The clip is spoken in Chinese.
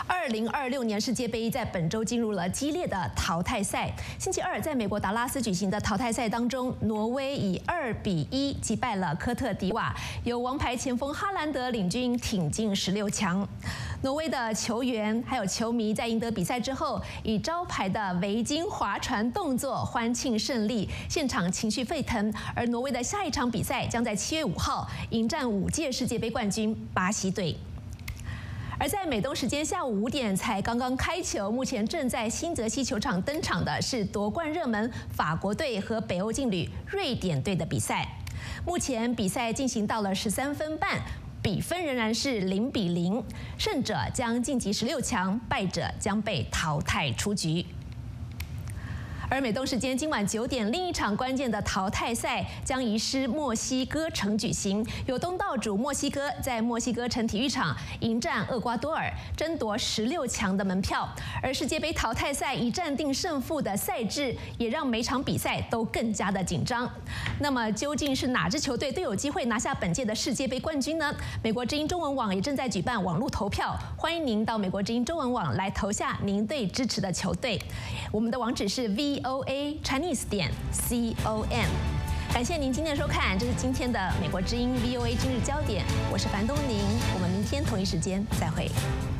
2026年世界杯在本周进入了激烈的淘汰赛。星期二，在美国达拉斯举行的淘汰赛当中，挪威以2-1击败了科特迪瓦，由王牌前锋哈兰德领军挺进16强。挪威的球员还有球迷在赢得比赛之后，以招牌的围巾划船动作欢庆胜利，现场情绪沸腾。而挪威的下一场比赛将在7月5号迎战5届世界杯冠军巴西队。而在美东时间下午5点才刚刚开球，目前正在新泽西球场登场的是夺冠热门法国队和北欧劲旅瑞典队的比赛。目前比赛进行到了13分半，比分仍然是0-0，胜者将晋级16强，败者将被淘汰出局。而美东时间今晚9点，另一场关键的淘汰赛将移师墨西哥城举行，由东道主墨西哥在墨西哥城体育场迎战厄瓜多尔，争夺16强的门票。而世界杯淘汰赛一战定胜负的赛制，也让每场比赛都更加的紧张。那么究竟是哪支球队都有机会拿下本届的世界杯冠军呢？美国之音中文网也正在举办网络投票，欢迎您到美国之音中文网来投下您对支持的球队。我们的网址是 voachinese.com。感谢您今天的收看，这是今天的美国之音 VOA 今日焦点，我是樊东宁，我们明天同一时间再会。